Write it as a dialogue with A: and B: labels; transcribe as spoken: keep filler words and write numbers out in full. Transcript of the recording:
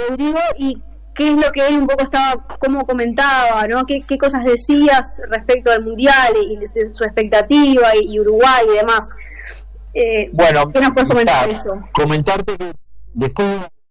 A: Rodrigo, y qué es lo que él un poco estaba, cómo comentaba, ¿no? Qué, qué cosas decías respecto al Mundial y, y su expectativa y, y Uruguay y demás. Eh,
B: bueno,
A: ¿qué nos puedes comentar de eso?
B: Comentarte que después